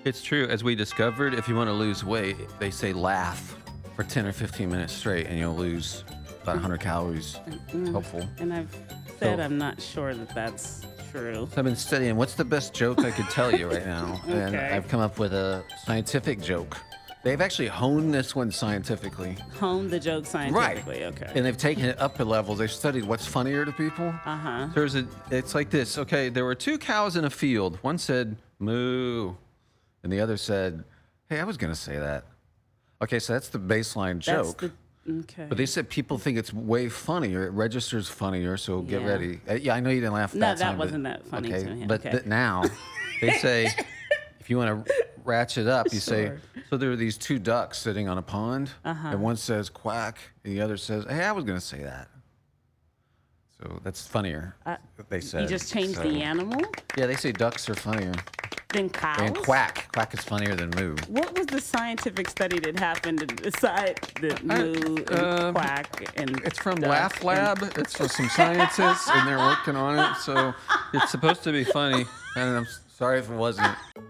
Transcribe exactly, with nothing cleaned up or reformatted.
It's true. As we discovered, if you want to lose weight, they say laugh for ten or fifteen minutes straight, and you'll lose about one hundred calories. Mm, Helpful. And I've said So- I'm not sure that that's true. So I've been studying what's the best joke I could tell you right now, and Okay. I've come up with a scientific joke. They've actually honed this one scientifically, Hone the joke scientifically. Okay. and they've taken it up a level. They've studied what's funnier to people. Uh-huh. There's a. It's like this. Okay, there were two cows in a field. One said moo, and the other said, "Hey, I was gonna say that." Okay, so that's the baseline That's joke. the okay. But they said people think it's way funnier. It registers funnier, so get Yeah. ready. Uh, yeah, I know you didn't laugh. No, that that time, but- wasn't that funny okay, to me. But Okay. th- now they say if you want to ratchet up, you say. Sure. So there are these two ducks sitting on a pond, Uh-huh. and one says quack, and the other says, "Hey, I was going to say that." So that's funnier. Uh, they said. you just changed So- the animal? Yeah, they say ducks are funnier, Then cows? and quack, quack is funnier than moo. What was the scientific study that happened to decide that moo and um, quack and It's from duck Laugh and- Lab. It's for some scientists, and they're working on it. So it's supposed to be funny. And I'm sorry if it wasn't.